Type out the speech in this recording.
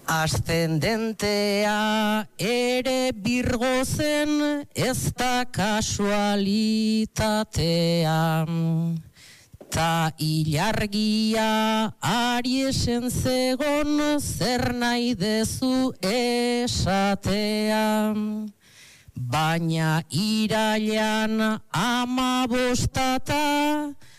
Ascendentea ere Birgo zen, ez da kasualitatea. Ta ilargia Ariesen zegon, zer nahi dezu esatea. Baina irailean 15